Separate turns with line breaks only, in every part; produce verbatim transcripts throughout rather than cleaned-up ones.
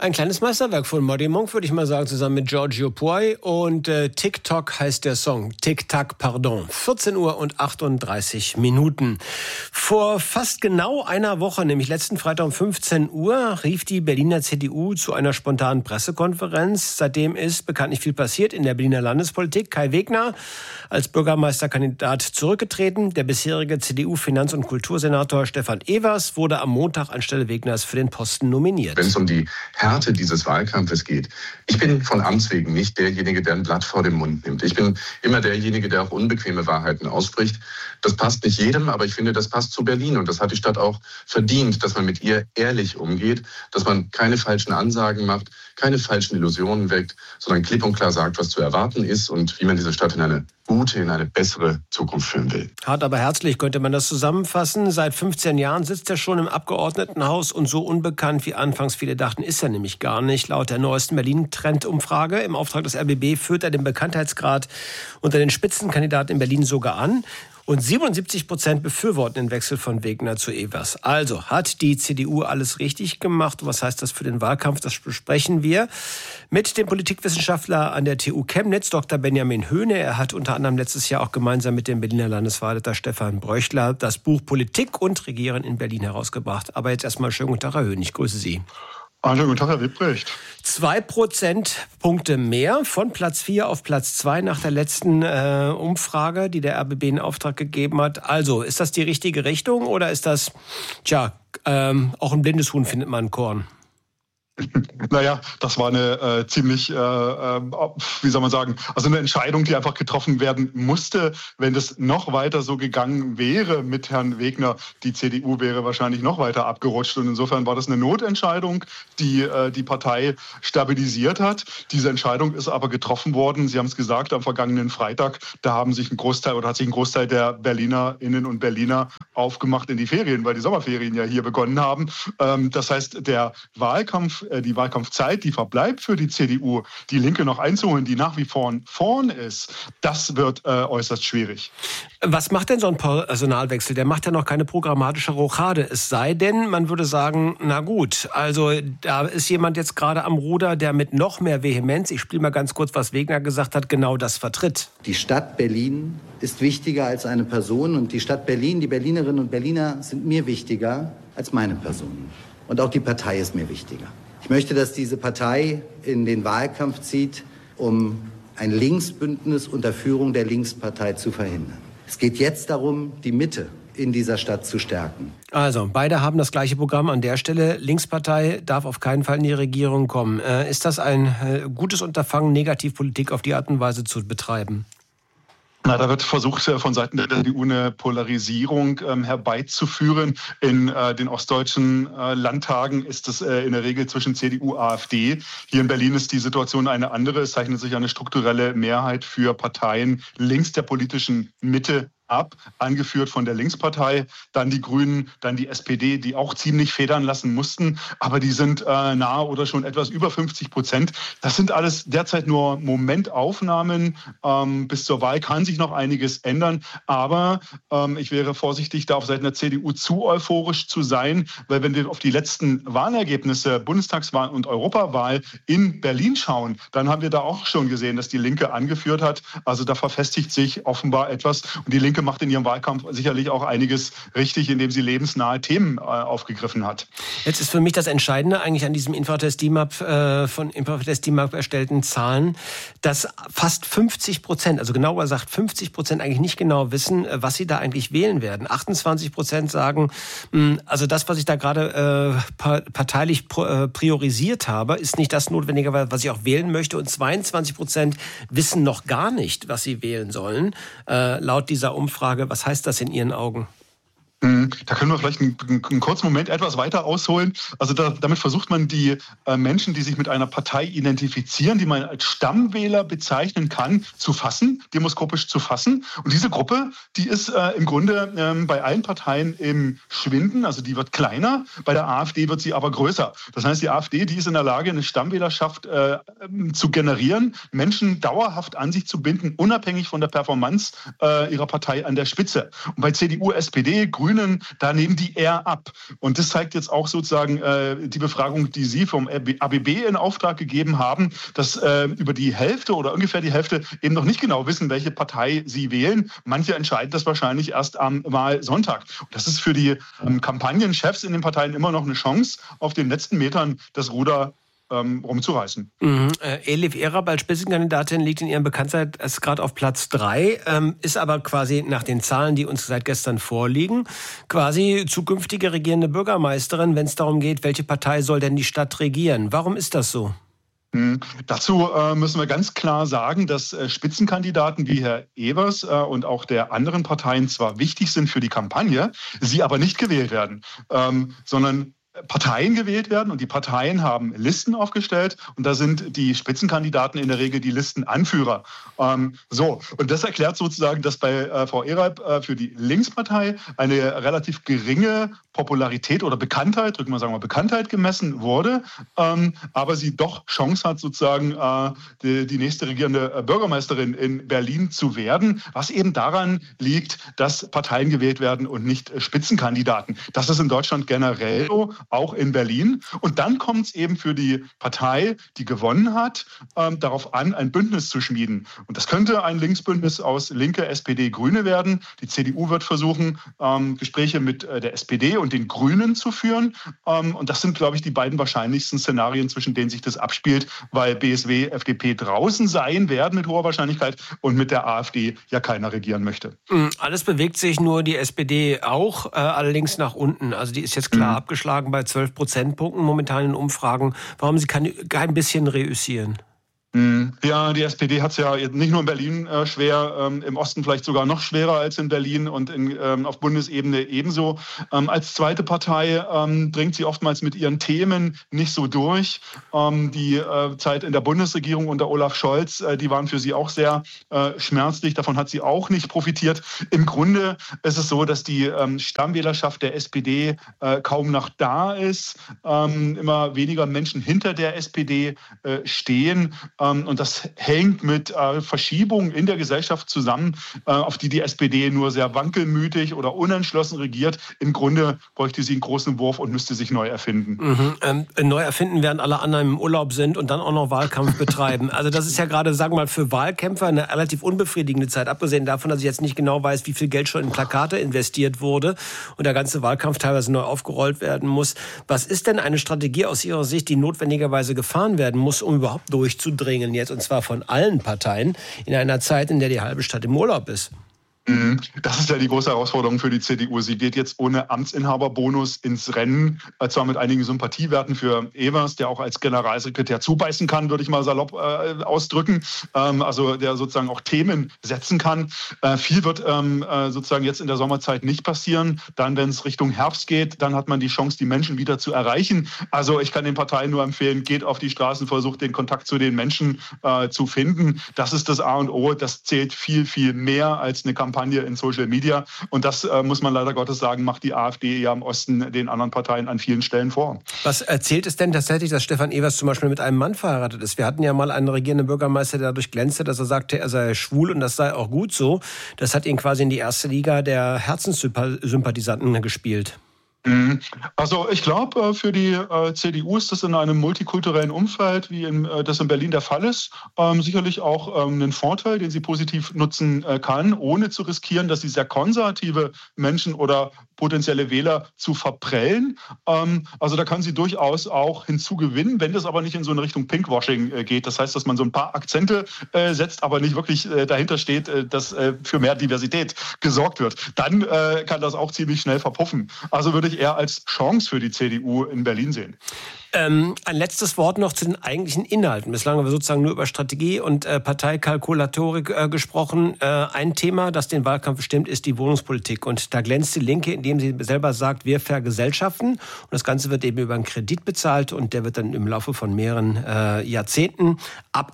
Ein kleines Meisterwerk von Muddy Monk, würde ich mal sagen, zusammen mit Giorgio Poi. Und äh, TikTok heißt der Song. Tic-Tac, pardon. vierzehn Uhr und achtunddreißig Minuten. Vor fast genau einer Woche, nämlich letzten Freitag um fünfzehn Uhr, rief die Berliner C D U zu einer spontanen Pressekonferenz. Seitdem ist bekanntlich viel passiert in der Berliner Landespolitik. Kai Wegner als Bürgermeisterkandidat zurückgetreten. Der bisherige C D U-Finanz- und Kultursenator Stefan Evers wurde am Montag anstelle Wegners für den Posten nominiert.
Wenn es um die Härte dieses Wahlkampfes geht. Ich bin von Amts wegen nicht derjenige, der ein Blatt vor den Mund nimmt. Ich bin immer derjenige, der auch unbequeme Wahrheiten ausspricht. Das passt nicht jedem, aber ich finde, das passt zu Berlin. Und das hat die Stadt auch verdient, dass man mit ihr ehrlich umgeht, dass man keine falschen Ansagen macht, keine falschen Illusionen weckt, sondern klipp und klar sagt, was zu erwarten ist und wie man diese Stadt in eine gute, in eine bessere Zukunft führen will.
Hart aber herzlich könnte man das zusammenfassen. Seit fünfzehn Jahren sitzt er schon im Abgeordnetenhaus und so unbekannt, wie anfangs viele dachten, ist er nämlich gar nicht. Laut der neuesten Berlin-Trend-Umfrage im Auftrag des R B B führt er den Bekanntheitsgrad unter den Spitzenkandidaten in Berlin sogar an. Und siebenundsiebzig Prozent befürworten den Wechsel von Wegner zu Evers. Also hat die C D U alles richtig gemacht. Was heißt das für den Wahlkampf? Das besprechen wir mit dem Politikwissenschaftler an der T U Chemnitz, Doktor Benjamin Höhne. Er hat unter anderem letztes Jahr auch gemeinsam mit dem Berliner Landeswahlleiter Stefan Bröchler das Buch Politik und Regieren in Berlin herausgebracht. Aber jetzt erstmal schönen guten Tag, Herr Höhne. Ich grüße Sie.
Hallo, guten Tag, Herr Wipprecht.
Zwei Prozentpunkte mehr von Platz vier auf Platz zwei nach der letzten äh, Umfrage, die der R B B in Auftrag gegeben hat. Also, ist das die richtige Richtung oder ist das, tja, ähm, auch ein blindes Huhn findet man ein Korn?
Naja, das war eine äh, ziemlich, äh, äh, wie soll man sagen, also eine Entscheidung, die einfach getroffen werden musste. Wenn das noch weiter so gegangen wäre mit Herrn Wegner, die C D U wäre wahrscheinlich noch weiter abgerutscht. Und insofern war das eine Notentscheidung, die äh, die Partei stabilisiert hat. Diese Entscheidung ist aber getroffen worden. Sie haben es gesagt, am vergangenen Freitag, da haben sich ein Großteil oder hat sich ein Großteil der Berlinerinnen und Berliner aufgemacht in die Ferien, weil die Sommerferien ja hier begonnen haben. Ähm, das heißt, der Wahlkampf die Wahlkampfzeit, die verbleibt für die C D U, die Linke noch einzuholen, die nach wie vor vorn ist, das wird äh, äußerst schwierig.
Was macht denn so ein Personalwechsel? Der macht ja noch keine programmatische Rochade. Es sei denn, man würde sagen, na gut, also da ist jemand jetzt gerade am Ruder, der mit noch mehr Vehemenz, ich spiele mal ganz kurz, was Wegner gesagt hat, genau das vertritt.
Die Stadt Berlin ist wichtiger als eine Person und die Stadt Berlin, die Berlinerinnen und Berliner sind mir wichtiger als meine Person. Und auch die Partei ist mir wichtiger. Ich möchte, dass diese Partei in den Wahlkampf zieht, um ein Linksbündnis unter Führung der Linkspartei zu verhindern. Es geht jetzt darum, die Mitte in dieser Stadt zu stärken.
Also, beide haben das gleiche Programm an der Stelle. Linkspartei darf auf keinen Fall in die Regierung kommen. Äh, ist das ein äh, gutes Unterfangen, Negativpolitik auf die Art und Weise zu betreiben?
Na, da wird versucht, von Seiten der C D U eine Polarisierung ähm, herbeizuführen. In äh, den ostdeutschen äh, Landtagen ist es äh, in der Regel zwischen C D U und AfD. Hier in Berlin ist die Situation eine andere. Es zeichnet sich eine strukturelle Mehrheit für Parteien links der politischen Mitte ab, angeführt von der Linkspartei, dann die Grünen, dann die S P D, die auch ziemlich federn lassen mussten, aber die sind äh, nahe oder schon etwas über fünfzig Prozent. Das sind alles derzeit nur Momentaufnahmen. Ähm, bis zur Wahl kann sich noch einiges ändern, aber ähm, ich wäre vorsichtig, da auf Seiten der C D U zu euphorisch zu sein, weil wenn wir auf die letzten Wahlergebnisse, Bundestagswahl und Europawahl in Berlin schauen, dann haben wir da auch schon gesehen, dass die Linke angeführt hat. Also da verfestigt sich offenbar etwas und die Linke macht in ihrem Wahlkampf sicherlich auch einiges richtig, indem sie lebensnahe Themen äh, aufgegriffen hat.
Jetzt ist für mich das Entscheidende eigentlich an diesem Infratest D I M A P, äh, von Infratest D I M A P erstellten Zahlen, dass fast fünfzig Prozent, also genauer gesagt fünfzig Prozent eigentlich nicht genau wissen, was sie da eigentlich wählen werden. achtundzwanzig Prozent sagen, mh, also das, was ich da gerade äh, parteilich äh, priorisiert habe, ist nicht das Notwendige, was ich auch wählen möchte. Und zweiundzwanzig Prozent wissen noch gar nicht, was sie wählen sollen, äh, laut dieser Umfrage. Umfrage. Was heißt das in Ihren Augen?
Da können wir vielleicht einen, einen kurzen Moment etwas weiter ausholen. Also da, damit versucht man die äh, Menschen, die sich mit einer Partei identifizieren, die man als Stammwähler bezeichnen kann, zu fassen, demoskopisch zu fassen. Und diese Gruppe, die ist äh, im Grunde ähm, bei allen Parteien im Schwinden, also die wird kleiner, bei der AfD wird sie aber größer. Das heißt, die AfD, die ist in der Lage, eine Stammwählerschaft äh, zu generieren, Menschen dauerhaft an sich zu binden, unabhängig von der Performance äh, ihrer Partei an der Spitze. Und bei C D U, S P D, Grünen Grünen, da nehmen die eher ab. Und das zeigt jetzt auch sozusagen äh, die Befragung, die Sie vom A B B in Auftrag gegeben haben, dass äh, über die Hälfte oder ungefähr die Hälfte eben noch nicht genau wissen, welche Partei sie wählen. Manche entscheiden das wahrscheinlich erst am Wahlsonntag. Und das ist für die ähm, Kampagnenchefs in den Parteien immer noch eine Chance, auf den letzten Metern das Ruder ähm, rumzureißen.
Mhm. Äh, Elif Erab als Spitzenkandidatin liegt in ihrem Bekanntheitsgrad erst gerade auf Platz drei, ähm, ist aber quasi nach den Zahlen, die uns seit gestern vorliegen, quasi zukünftige regierende Bürgermeisterin, wenn es darum geht, welche Partei soll denn die Stadt regieren. Warum ist das so?
Hm. Dazu äh, müssen wir ganz klar sagen, dass äh, Spitzenkandidaten wie Herr Evers äh, und auch der anderen Parteien zwar wichtig sind für die Kampagne, sie aber nicht gewählt werden, ähm, sondern Parteien gewählt werden und die Parteien haben Listen aufgestellt und da sind die Spitzenkandidaten in der Regel die Listenanführer. Ähm, so, und das erklärt sozusagen, dass bei äh, Frau Erab äh, für die Linkspartei eine relativ geringe Popularität oder Bekanntheit, drücken wir sagen mal Bekanntheit gemessen wurde, ähm, aber sie doch Chance hat, sozusagen äh, die, die nächste regierende Bürgermeisterin in Berlin zu werden, was eben daran liegt, dass Parteien gewählt werden und nicht äh, Spitzenkandidaten. Das ist in Deutschland generell so, auch in Berlin. Und dann kommt es eben für die Partei, die gewonnen hat, ähm, darauf an, ein Bündnis zu schmieden. Und das könnte ein Linksbündnis aus Linke, S P D, Grüne werden. Die C D U wird versuchen, ähm, Gespräche mit äh, der S P D und den Grünen zu führen. Ähm, und das sind, glaube ich, die beiden wahrscheinlichsten Szenarien, zwischen denen sich das abspielt, weil B S W, F D P draußen sein werden mit hoher Wahrscheinlichkeit und mit der AfD ja keiner regieren möchte.
Alles bewegt sich, nur die S P D auch, äh, allerdings nach unten. Also die ist jetzt klar mhm. abgeschlagen bei zwölf Prozentpunkten momentan in Umfragen. Warum sie kann kein bisschen reüssieren?
Ja, die S P D hat es ja nicht nur in Berlin äh, schwer, ähm, im Osten vielleicht sogar noch schwerer als in Berlin und in, ähm, auf Bundesebene ebenso. Ähm, als zweite Partei ähm, dringt sie oftmals mit ihren Themen nicht so durch. Ähm, die äh, Zeit in der Bundesregierung unter Olaf Scholz, äh, die waren für sie auch sehr äh, schmerzlich. Davon hat sie auch nicht profitiert. Im Grunde ist es so, dass die ähm, Stammwählerschaft der S P D äh, kaum noch da ist. Ähm, immer weniger Menschen hinter der S P D äh, stehen. Und das hängt mit äh, Verschiebungen in der Gesellschaft zusammen, äh, auf die die S P D nur sehr wankelmütig oder unentschlossen regiert. Im Grunde bräuchte sie einen großen Wurf und müsste sich neu erfinden.
Mhm. Ähm, neu erfinden, während alle anderen im Urlaub sind und dann auch noch Wahlkampf betreiben. Also das ist ja gerade, sagen wir mal, für Wahlkämpfer eine relativ unbefriedigende Zeit. Abgesehen davon, dass ich jetzt nicht genau weiß, wie viel Geld schon in Plakate investiert wurde und der ganze Wahlkampf teilweise neu aufgerollt werden muss. Was ist denn eine Strategie aus Ihrer Sicht, die notwendigerweise gefahren werden muss, um überhaupt durchzudringen jetzt, und zwar von allen Parteien, in einer Zeit, in der die halbe Stadt im Urlaub ist?
Das ist ja die große Herausforderung für die C D U. Sie geht jetzt ohne Amtsinhaberbonus ins Rennen, zwar mit einigen Sympathiewerten für Evers, der auch als Generalsekretär zubeißen kann, würde ich mal salopp äh, ausdrücken, ähm, also der sozusagen auch Themen setzen kann. Äh, viel wird ähm, äh, sozusagen jetzt in der Sommerzeit nicht passieren. Dann, wenn es Richtung Herbst geht, dann hat man die Chance, die Menschen wieder zu erreichen. Also ich kann den Parteien nur empfehlen, geht auf die Straßen, versucht den Kontakt zu den Menschen äh, zu finden. Das ist das A und O. Das zählt viel, viel mehr als eine Kampagne in Social Media. Und das äh, muss man leider Gottes sagen, macht die AfD ja im Osten den anderen Parteien an vielen Stellen vor.
Was erzählt es denn tatsächlich, dass Stefan Evers zum Beispiel mit einem Mann verheiratet ist? Wir hatten ja mal einen regierenden Bürgermeister, der dadurch glänzte, dass er sagte, er sei schwul und das sei auch gut so. Das hat ihn quasi in die erste Liga der Herzenssympathisanten gespielt.
Also ich glaube, für die C D U ist das in einem multikulturellen Umfeld, wie in, das in Berlin der Fall ist, sicherlich auch ein Vorteil, den sie positiv nutzen kann, ohne zu riskieren, dass sie sehr konservative Menschen oder potenzielle Wähler zu verprellen. Also da kann sie durchaus auch hinzugewinnen, wenn das aber nicht in so eine Richtung Pinkwashing geht. Das heißt, dass man so ein paar Akzente setzt, aber nicht wirklich dahinter steht, dass für mehr Diversität gesorgt wird. Dann kann das auch ziemlich schnell verpuffen. Also würde ich eher als Chance für die C D U in Berlin sehen.
Ähm, ein letztes Wort noch zu den eigentlichen Inhalten. Bislang haben wir sozusagen nur über Strategie und äh, Parteikalkulatorik äh, gesprochen. Äh, ein Thema, das den Wahlkampf bestimmt, ist die Wohnungspolitik. Und da glänzt die Linke, indem sie selber sagt, wir vergesellschaften. Und das Ganze wird eben über einen Kredit bezahlt und der wird dann im Laufe von mehreren äh, Jahrzehnten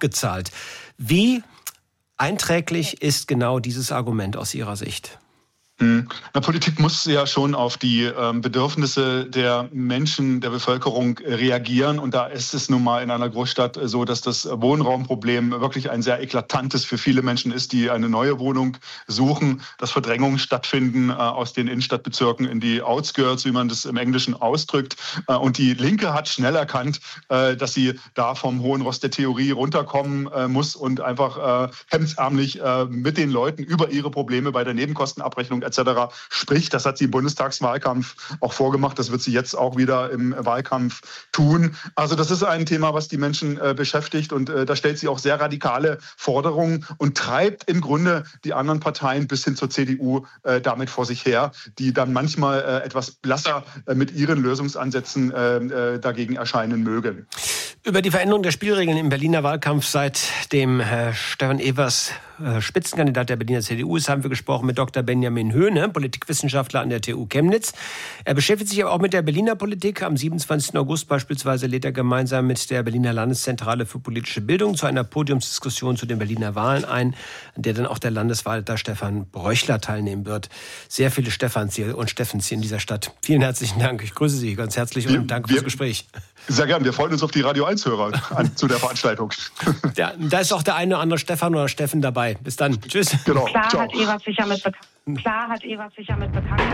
abgezahlt. Wie einträglich ist genau dieses Argument aus Ihrer Sicht?
Na, Politik muss ja schon auf die ähm, Bedürfnisse der Menschen, der Bevölkerung äh, reagieren. Und da ist es nun mal in einer Großstadt äh, so, dass das Wohnraumproblem wirklich ein sehr eklatantes für viele Menschen ist, die eine neue Wohnung suchen, dass Verdrängungen stattfinden äh, aus den Innenstadtbezirken in die Outskirts, wie man das im Englischen ausdrückt. Äh, und die Linke hat schnell erkannt, äh, dass sie da vom hohen Ross der Theorie runterkommen äh, muss und einfach äh, hemdsärmlich äh, mit den Leuten über ihre Probleme bei der Nebenkostenabrechnung et cetera spricht. Das hat sie im Bundestagswahlkampf auch vorgemacht. Das wird sie jetzt auch wieder im Wahlkampf tun. Also das ist ein Thema, was die Menschen äh, beschäftigt und äh, da stellt sie auch sehr radikale Forderungen und treibt im Grunde die anderen Parteien bis hin zur C D U äh, damit vor sich her, die dann manchmal äh, etwas blasser äh, mit ihren Lösungsansätzen äh, äh, dagegen erscheinen mögen.
Über die Veränderung der Spielregeln im Berliner Wahlkampf, seitdem äh, Stefan Evers äh, Spitzenkandidat der Berliner C D U ist, haben wir gesprochen mit Doktor Benjamin Höhne, Politikwissenschaftler an der T U Chemnitz. Er beschäftigt sich aber auch mit der Berliner Politik. Am siebenundzwanzigsten August beispielsweise lädt er gemeinsam mit der Berliner Landeszentrale für politische Bildung zu einer Podiumsdiskussion zu den Berliner Wahlen ein, an der dann auch der Landeswahlleiter Stefan Bröchler teilnehmen wird. Sehr viele Stefans hier und Steffens hier in dieser Stadt. Vielen herzlichen Dank. Ich grüße Sie ganz herzlich und wir, danke fürs Gespräch.
Sehr gern. Wir freuen uns auf die Radio eins Hörer zu der Veranstaltung.
Ja, da ist auch der eine oder andere Stefan oder Steffen dabei. Bis dann. Tschüss.
Genau.
Klar hat Evers sicher mit bekannt. Klar hat Evers sicher mit bekannt.